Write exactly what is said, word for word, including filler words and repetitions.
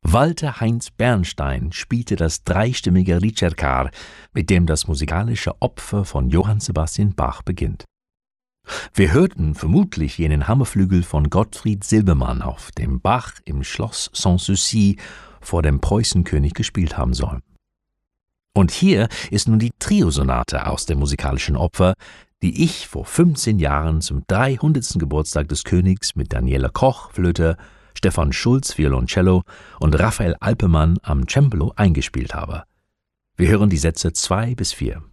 Walter Heinz Bernstein spielte das dreistimmige Ricercar, mit dem das musikalische Opfer von Johann Sebastian Bach beginnt. Wir hörten vermutlich jenen Hammerflügel von Gottfried Silbermann, auf dem Bach im Schloss Sanssouci vor dem Preußenkönig gespielt haben soll. Und hier ist nun die Triosonate aus dem musikalischen Opfer, die ich vor fünfzehn Jahren zum dreihundertsten Geburtstag des Königs mit Daniela Koch, Flöte, Stefan Schulz, Violoncello und Raphael Alpemann am Cembalo eingespielt habe. Wir hören die Sätze zwei bis vier.